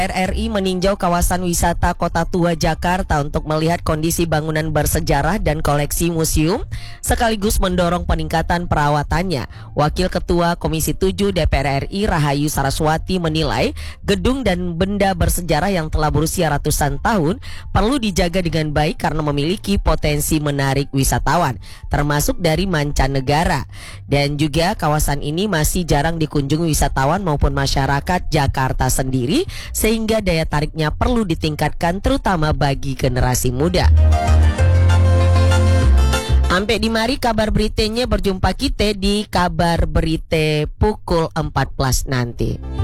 RRI meninjau kawasan wisata Kota Tua Jakarta untuk melihat kondisi bangunan bersejarah dan koleksi museum, sekaligus mendorong peningkatan perawatannya. Wakil Ketua Komisi 7 DPR RI Rahayu Saraswati menilai gedung dan benda bersejarah yang telah berusia ratusan tahun perlu dijaga dengan baik karena memiliki potensi menarik wisatawan, termasuk dari mancanegara. Dan juga kawasan ini masih jarang dikunjungi wisatawan maupun masyarakat Jakarta sendiri, sehingga daya tariknya perlu ditingkatkan terutama bagi generasi muda. Sampai di mari kabar beritanya, berjumpa kita di kabar berita pukul 14 nanti.